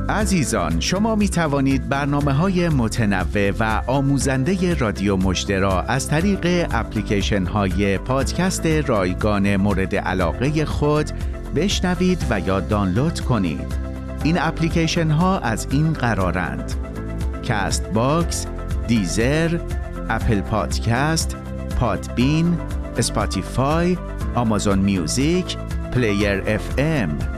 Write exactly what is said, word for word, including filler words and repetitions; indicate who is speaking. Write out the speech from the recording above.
Speaker 1: عزیزان، شما می توانید برنامه‌های متنوع و آموزنده رادیو مژده را از طریق اپلیکیشن‌های پادکست رایگان مورد علاقه خود بشنوید و یا دانلود کنید. این اپلیکیشن‌ها از این قرارند: کست باکس، دیزر، اپل پادکست، پادبین، اسپاتیفای، آمازون میوزیک، پلیر اف ام.